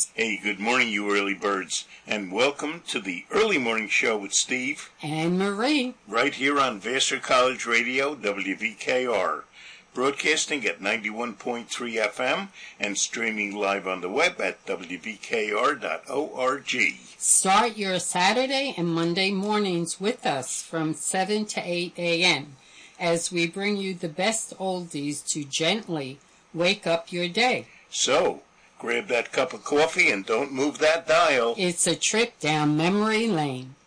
James. Hey, good morning, you early birds, and welcome to the Early Morning Show with Steve and Marie, right here on Vassar College Radio, WVKR, broadcasting at 91.3 FM and streaming live on the web at wvkr.org. Start your Saturday and Monday mornings with us from 7 to 8 a.m. as we bring you the best oldies to gently wake up your day. So, grab that cup of coffee and don't move that dial. It's a trip down memory lane.